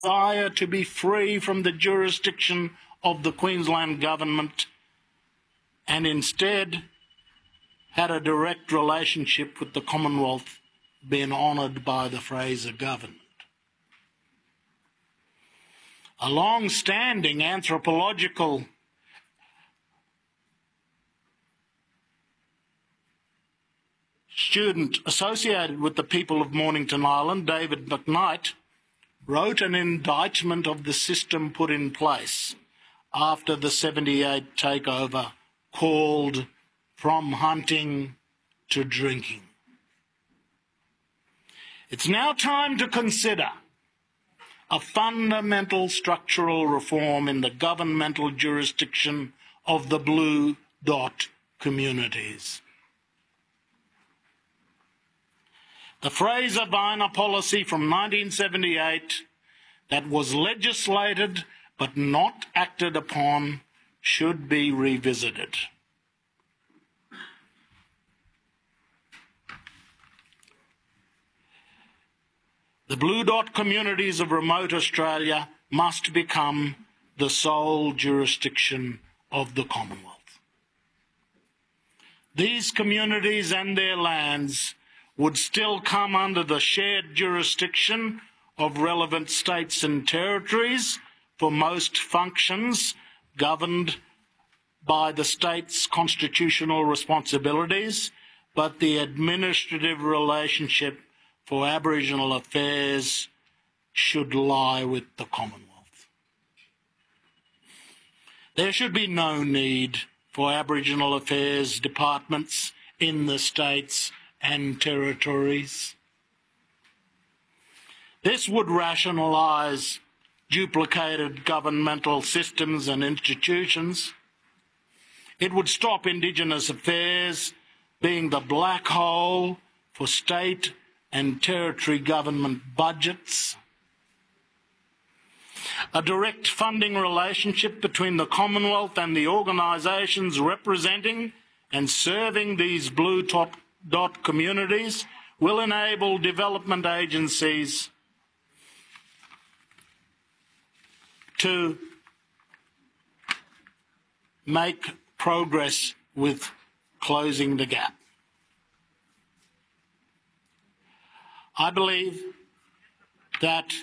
desire to be free from the jurisdiction of the Queensland Government and instead had a direct relationship with the Commonwealth being honoured by the Fraser Government. A long-standing anthropological student associated with the people of Mornington Island, David McKnight, wrote an indictment of the system put in place after the 78 takeover called From Hunting to Drinking. It's now time to consider a fundamental structural reform in the governmental jurisdiction of the Blue Dot communities. The Fraser-Viner policy from 1978 that was legislated but not acted upon should be revisited. The Blue Dot communities of remote Australia must become the sole jurisdiction of the Commonwealth. These communities and their lands would still come under the shared jurisdiction of relevant states and territories for most functions governed by the state's constitutional responsibilities, but the administrative relationship for Aboriginal affairs should lie with the Commonwealth. There should be no need for Aboriginal affairs departments in the states and territories. This would rationalise duplicated governmental systems and institutions. It would stop Indigenous affairs being the black hole for state and territory government budgets. A direct funding relationship between the Commonwealth and the organisations representing and serving these Blue Dot communities will enable development agencies to make progress with closing the gap. I believe that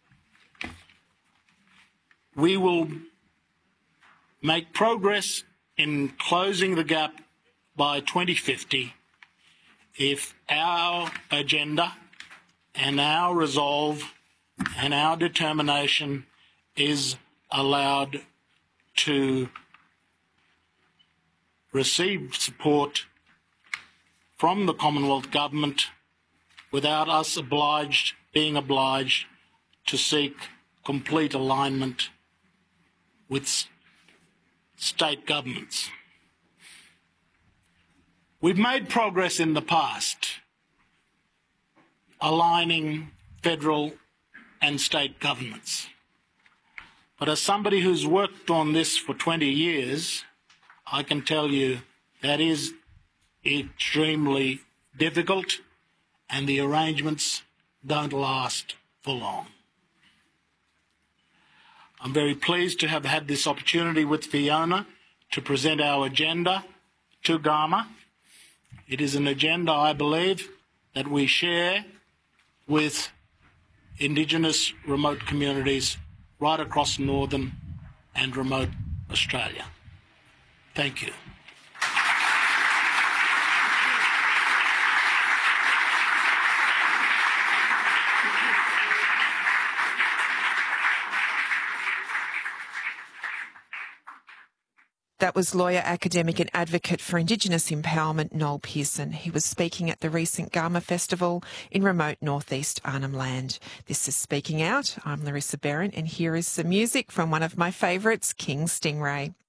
we will make progress in closing the gap by 2050 if our agenda and our resolve and our determination is allowed to receive support from the Commonwealth Government without us being obliged to seek complete alignment with state governments. We've made progress in the past aligning federal and state governments. But as somebody who's worked on this for 20 years, I can tell you that is extremely difficult and the arrangements don't last for long. I'm very pleased to have had this opportunity with Fiona to present our agenda to GAMA. It is an agenda, I believe, that we share with Indigenous remote communities right across northern and remote Australia. Thank you. That was lawyer, academic and advocate for Indigenous empowerment, Noel Pearson. He was speaking at the recent GAMA Festival in remote northeast Arnhem Land. This is Speaking Out. I'm Larissa Barron and here is some music from one of my favourites, King Stingray.